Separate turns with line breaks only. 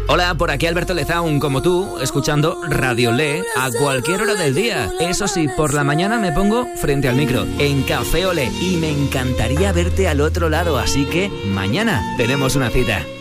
Hola, por aquí Alberto Lezaun, como tú, escuchando Radio Le a cualquier hora del día. Eso sí, por la mañana me pongo frente al micro, en Café Olé, y me encantaría verte al otro lado, así que mañana tenemos una cita.